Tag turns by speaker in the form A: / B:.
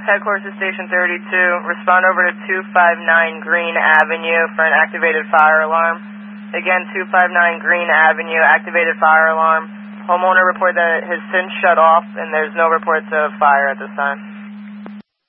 A: Headquarters to Station 32. Respond over to 259 Green Avenue for an activated fire alarm. Again, 259 Green Avenue, activated fire alarm. Homeowner report that it has since shut off and there's no reports of fire at this time.